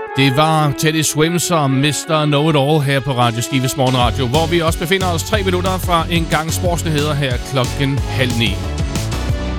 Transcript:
Det var Teddy Swims og Mr. Know-It-All her på Radio Skives Morgenradio, hvor vi også befinder os 3 minutter fra en gang sportsnyheder her klokken 8:30.